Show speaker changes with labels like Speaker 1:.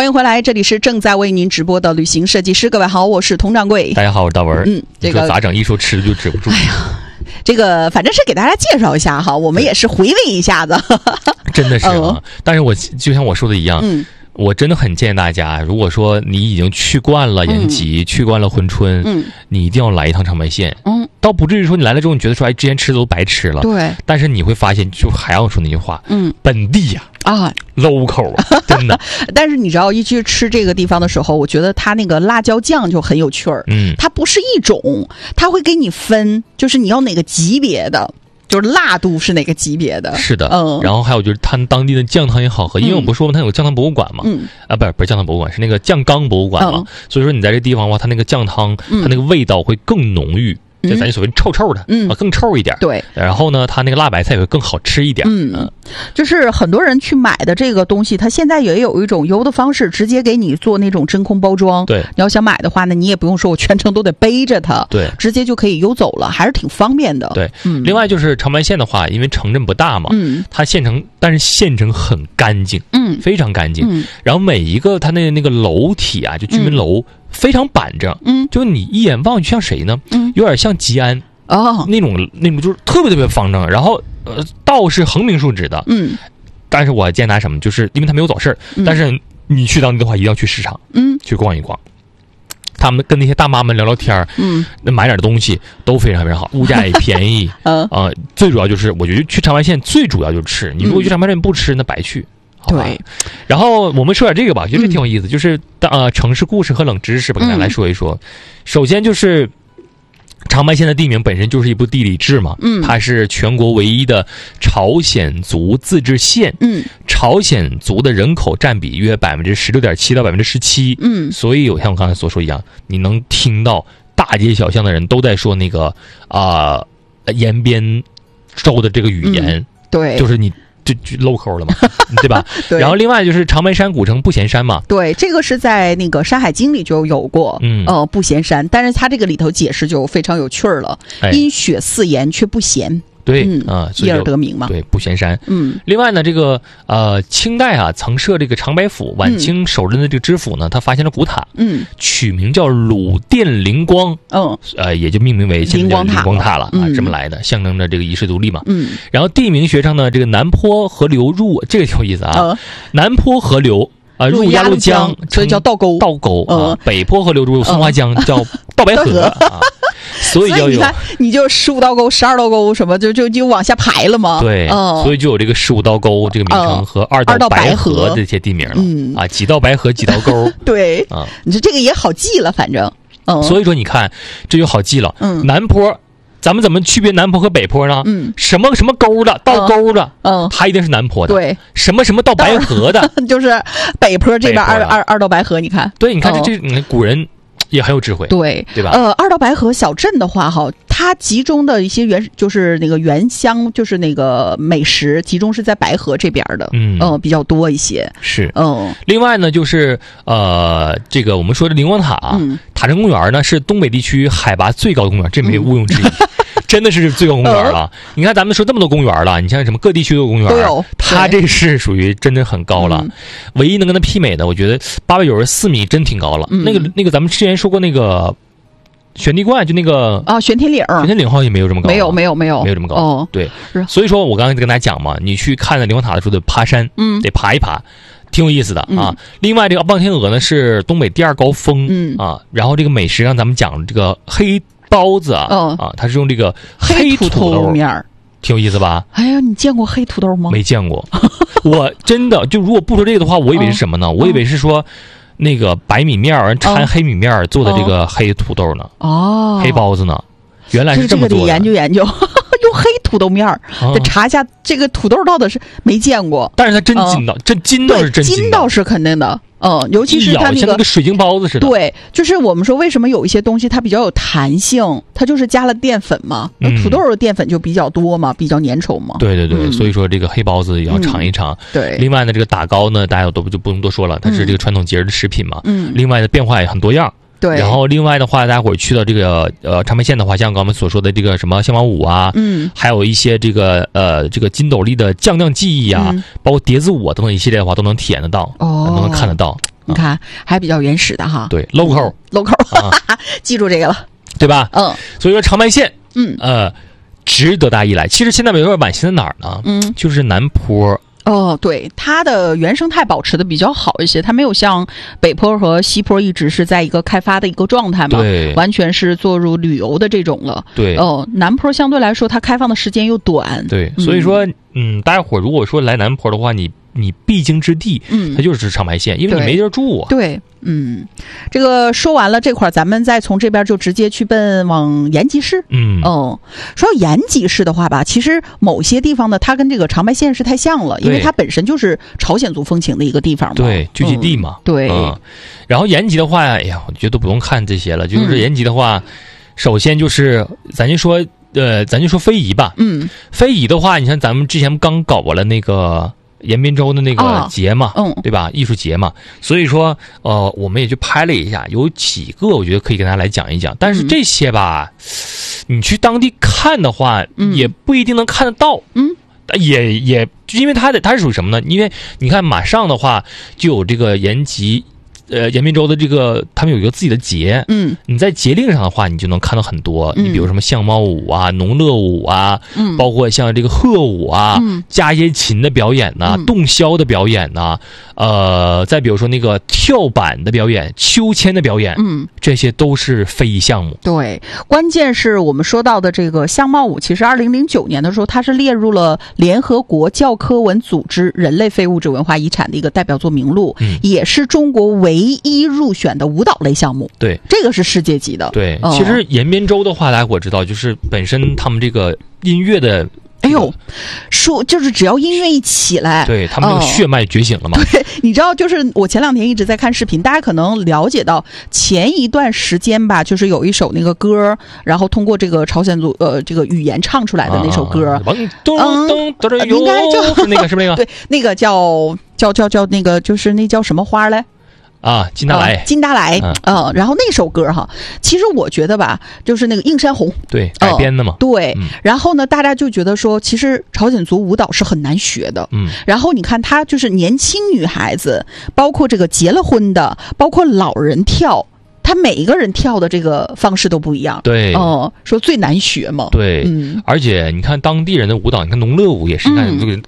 Speaker 1: 迎回来，这里是正在为您直播的旅行设计师。各位好，我是佟掌柜。
Speaker 2: 大家好，我是大文。
Speaker 1: 这个
Speaker 2: 咋整？一说吃的就止不住。
Speaker 1: 哎呀，这个反正是给大家介绍一下哈，我们也是回味一下子。
Speaker 2: 真的是啊，但是我就像我说的一样，我真的很建议大家，如果说你已经去惯了延吉，去惯了珲春，你一定要来一趟长白县。倒不至于说你来了之后，你觉得说，哎，之前吃的都白吃了。对。但是你会发现，就还要说那句话，本地呀，local 真的。
Speaker 1: 但是你知道，一去吃这个地方的时候，我觉得它那个辣椒酱就很有趣儿。它不是一种，它会给你分，就是你要哪个级别的。就是辣度是哪个级别的？是的，
Speaker 2: 然后还有就是它当地的酱汤也好喝，因为我不是说嘛，它有酱汤博物馆嘛，不是酱汤博物馆，是那个酱缸博物馆嘛，所以说你在这地方的话，它那个酱汤，它那个味道会更浓郁。就咱所谓臭臭的，更臭一点。对，然后呢，它那个辣白菜也会更好吃一点。
Speaker 1: 就是很多人去买的这个东西，它现在也有一种邮的方式，直接给你做那种真空包装。对，你要想买的话呢，你也不用说我全程都得背着它，对，直接就可以邮走了，还是挺方便的。
Speaker 2: 对，另外就是长白县的话，因为城镇不大嘛，它县城，但是县城很干净，非常干净。然后每一个它那个楼体啊，就居民楼。非常板正，就你一眼望去像谁呢？有点像吉安那种就是特别方正，然后道是横平竖直的，但是我建议大家什么，就是因为他没有早市，但是你去当地的话，一定要去市场，去逛一逛。他们跟那些大妈们聊聊天，买点东西都非常非常好，物价也便宜，最主要就是我觉得去长白县最主要就是吃，你如果去长白县不吃，那白去。对，然后我们说点这个吧，觉得挺有意思，就是城市故事和冷知识吧，跟大家来说一说。首先就是长白县的地名本身就是一部地理志嘛，它是全国唯一的朝鲜族自治县，朝鲜族的人口占比约16.7%到17%，所以像我刚才所说一样，你能听到大街小巷的人都在说那个延边州的这个语言，对，就是你。就 local 了嘛，对吧？对。然后另外就是长白山古称不闲山嘛，对，这个是在那个《山海经》里就有过，不闲山，但是它这个里头解释就非常有趣儿了，因雪似盐却不咸。对因而得名嘛。对，不闲山。另外呢，这个清代啊，曾设这个长白府，晚清首任的这个知府呢，他发现了古塔，取名叫鲁殿灵光，也就命名为灵光塔了啊，这么来的，象征着这个遗世独立嘛。然后地名学上呢，这个南坡河流入，这个挺有意思啊，南坡河流入鸭绿江，所以叫道沟啊，北坡河流入松花江，叫道白河啊。所以你看，你就15道沟、12道沟什么，就往下排了嘛。对，所以就有这个15道沟这个名称和2道白河这些地名了。几道白河几道沟。对啊，你说这个也好记了，反正。所以说你看，这就好记了。南坡，咱们怎么区别南坡和北坡呢？什么什么沟的，倒沟的，它一定是南坡的。对，什么什么到白河的，就是北坡这边二道白河。你看，对，你看这古人。也很有智慧，对吧？二道白河小镇的话，它集中的一些就是那个原乡，就是那个美食，集中是在白河这边的，比较多一些。是，另外呢，就是这个我们说的灵光塔，塔镇公园呢是东北地区海拔最高的公园，这没有毋庸置疑。真的是最高公园了。你看咱们说这么多公园了，你像什么各地区都有公园，都有，它这是属于真的很高了。唯一能跟它媲美的，我觉得894米真挺高了。那个咱们之前说过那个玄地观，就那个玄天岭好像也没有这么高，没有这么高。对，所以说我刚才跟大家讲嘛，你去看那灵光塔的时候得爬山，得爬一爬。挺有意思的啊。另外这个望天鹅呢是东北第2高峰然后这个美食让咱们讲这个黑包子它是用这个黑土豆面，挺有意思吧？哎呀，你见过黑土豆吗？没见过。我真的就如果不说这个的话，我以为是什么呢？我以为是说那个白米面掺黑米面做的这个黑土豆呢。黑包子呢？原来是这么做的。这个得研究。用黑土豆面得查一下这个土豆到底是没见过。但是它真筋道，这筋道是真筋道，筋道是肯定的。尤其是它像那个水晶包子似的。对，就是我们说为什么有一些东西它比较有弹性，它就是加了淀粉嘛。土豆的淀粉就比较多嘛，比较粘稠嘛。对，所以说这个黑包子也要尝一尝。对，另外呢，这个打糕呢，大家就不用多说了，它是这个传统节日的食品嘛。另外的变化也很多样。对，然后另外的话，大家伙去到这个长白县的话，像刚才所说的这个什么项王舞啊，还有一些这个金斗笠的将将技艺啊，包括蝶子舞啊等等一系列的话，都能体验得到，都能看得到。
Speaker 1: 你看还比较原始的哈。
Speaker 2: 对 ，local，
Speaker 1: 记住这个了，
Speaker 2: 对吧？所以说长白线，值得大家一来。其实现在有点惋惜在哪儿呢？就是南坡。
Speaker 1: 对，它的原生态保持的比较好一些，它没有像北坡和西坡一直是在一个开发的一个状态嘛，
Speaker 2: 对，
Speaker 1: 完全是做入旅游的这种了。
Speaker 2: 对，
Speaker 1: 南坡相对来说它开放的时间又短。
Speaker 2: 对，所以说，大家伙如果说来南坡的话，你必经之地，它就是长白线，因为你没地儿住啊。
Speaker 1: 对，这个说完了这块，咱们再从这边就直接去奔往延吉市。说到延吉市的话吧，其实某些地方呢，它跟这个长白县是太像了，因为它本身就是朝鲜族风情的一个地方嘛，
Speaker 2: 对，聚集地嘛。
Speaker 1: 对，
Speaker 2: 然后延吉的话，哎呀，我觉得不用看这些了，就是延吉的话，首先就是咱就说非遗吧。非遗的话，你看咱们之前刚搞过了那个延边州的那个节嘛，对吧？艺术节嘛，所以说，我们也去拍了一下，有几个我觉得可以跟大家来讲一讲。但是这些吧，你去当地看的话，也不一定能看得到。也因为它是属于什么呢？因为你看，马上的话就有这个延边州的这个，他们有一个自己的节，你在节令上的话，你就能看到很多，你比如什么相貌舞啊、农乐舞啊，包括像这个鹤舞啊、家耶琴的表演呐、洞箫的表演呐，再比如说那个跳板的表演、秋千的表演，这些都是非遗项目。
Speaker 1: 对，关键是我们说到的这个相貌舞，其实2009年的时候，它是列入了联合国教科文组织人类非物质文化遗产的一个代表作名录，也是中国唯一入选的舞蹈类项目。
Speaker 2: 对，
Speaker 1: 这个是世界级的。
Speaker 2: 对，其实延边州的话，大家伙知道，就是本身他们这个音乐的。
Speaker 1: 说就是只要音乐一起来，
Speaker 2: 对他们那个血脉觉醒了嘛。
Speaker 1: 对，你知道，就是我前2天一直在看视频，大家可能了解到前一段时间吧，就是有一首那个歌，然后通过这个朝鲜族这个语言唱出来的那首歌，
Speaker 2: 应该就是那个是不是那个？
Speaker 1: 对，那个叫那个就是那叫什么花嘞？
Speaker 2: 金达莱，
Speaker 1: 然后那首歌哈，其实我觉得吧，就是那个映山红，
Speaker 2: 对，改编的嘛，
Speaker 1: 对。然后呢，大家就觉得说，其实朝鲜族舞蹈是很难学的，然后你看，她就是年轻女孩子，包括这个结了婚的，包括老人跳。他每一个人跳的这个方式都不一样，
Speaker 2: 对，
Speaker 1: 说最难学嘛，
Speaker 2: 对，而且你看当地人的舞蹈，你看农乐舞也是，看